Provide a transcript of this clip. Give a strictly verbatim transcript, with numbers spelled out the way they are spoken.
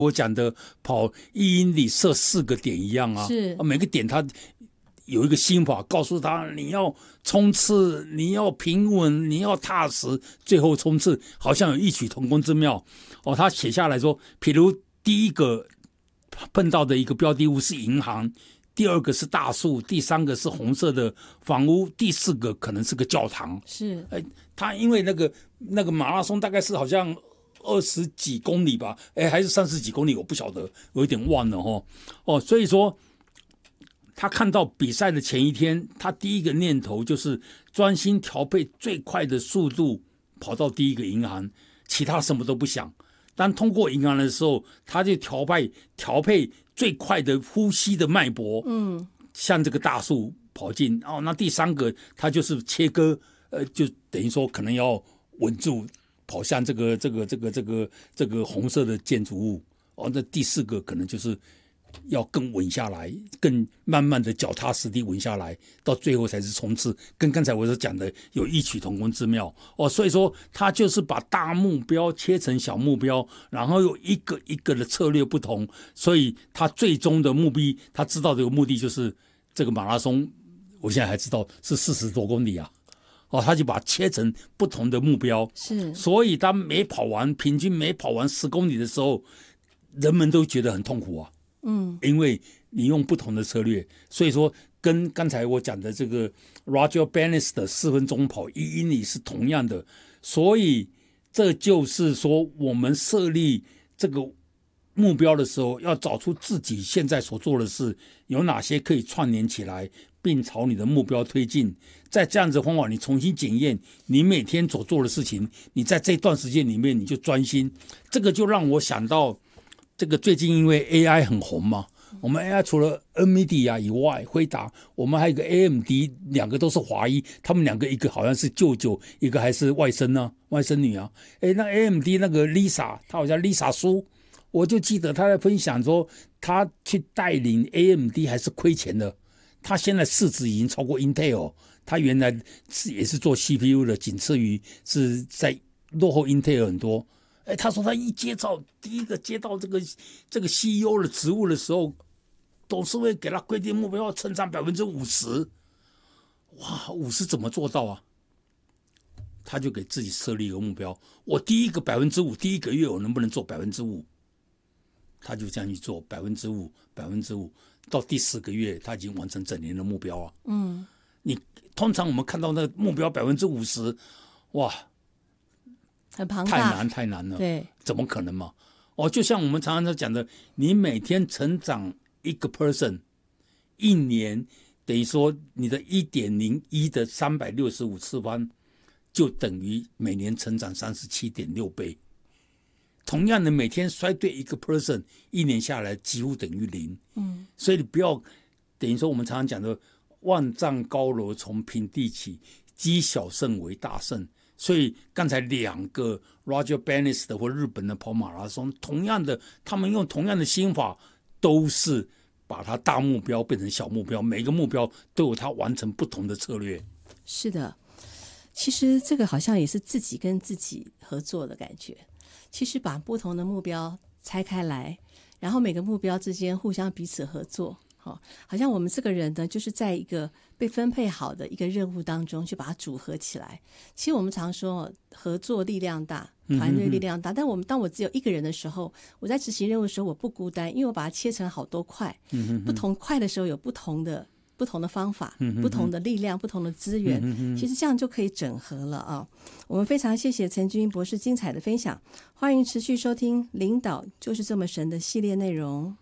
我讲的跑一英里设四个点一样啊， 是每个点它有一个心法告诉他，你要冲刺，你要平稳，你要踏实，最后冲刺好像有异曲同工之妙。哦，他写下来说，譬如第一个碰到的一个标的物是银行，第二个是大树，第三个是红色的房屋，第四个可能是个教堂。 是， 哎，他因为那个那个马拉松大概是好像二十几公里吧，哎，还是三十几公里，我不晓得，有一点忘了哦。哦，所以说他看到比赛的前一天，他第一个念头就是专心调配最快的速度跑到第一个银行，其他什么都不想。当通过银行的时候，他就调配调配最快的呼吸的脉搏， 嗯， 向这个大树跑进。哦，那第三个他就是切割，呃，就等于说可能要稳住跑向这个这个这个这个这个红色的建筑物。哦，那第四个可能就是要更稳下来，更慢慢的脚踏实地稳下来，到最后才是冲刺，跟刚才我所讲的有异曲同工之妙哦。所以说他就是把大目标切成小目标，然后有一个一个的策略不同，所以他最终的目的，他知道这个目的就是这个马拉松，我现在还知道是四十多公里啊。哦，他就把它切成不同的目标， 是， 所以他每跑完，平均每跑完十公里的时候，人们都觉得很痛苦啊。 嗯， 因为你用不同的策略，所以说跟刚才我讲的这个 Roger Bannister 的四分钟跑一英里是同样的，所以这就是说我们设立这个目标的时候，要找出自己现在所做的事有哪些可以串联起来，并朝你的目标推进。在这样子的方法，你重新检验你每天所做的事情，你在这段时间里面你就专心。这个就让我想到这个最近因为 A I 很红嘛，我们 A I 除了 NVIDIA 以外，辉达，我们还有一个 A M D， 两个都是华裔，他们两个一个好像是舅舅，一个还是外甥啊，外甥女啊。哎，那 A M D 那个 Lisa， 她好像 Lisa 苏，我就记得她在分享说，她去带领 A M D 还是亏钱的，她现在市值已经超过 Intel， 她原来是也是做 C P U 的，仅次于是在落后 Intel 很多。哎，他说他一接到第一个接到这个这个 C E O 的职务的时候，董事会给他规定目标要成长百分之五十，哇，五十怎么做到啊？他就给自己设立一个目标，我第一个百分之五，第一个月我能不能做百分之五？他就这样去做百分之五，百分之五，到第四个月他已经完成整年的目标啊。 嗯， 你通常我们看到那个目标百分之五十，哇！ 很庞大， 太难太难了， 对， 怎么可能嘛？哦，就像我们常常在讲的，你每天成长一个 person， 一年等于说你的 一点零一 的三百六十五次方，就等于每年成长 三十七点六倍。同样的，每天衰退一个 person， 一年下来几乎等于零。 嗯， 所以你不要等于说我们常常讲的万丈高楼从平地起，积小胜为大胜。所以刚才两个 Roger Bannister 或日本的跑马拉松，同样的，他们用同样的心法，都是把它大目标变成小目标，每个目标都有它完成不同的策略。 是的，其实这个好像也是自己跟自己合作的感觉。其实把不同的目标拆开来，然后每个目标之间互相彼此合作。好，好像我们这个人呢，就是在一个被分配好的一个任务当中去把它组合起来。其实我们常说合作力量大，团队力量大，但我们当我只有一个人的时候，我在执行任务的时候我不孤单，因为我把它切成好多块，不同块的时候有不同的不同的方法，不同的力量，不同的资源，其实这样就可以整合了啊。我们非常谢谢陈俊博士精彩的分享，欢迎持续收听领导就是这么神的系列内容。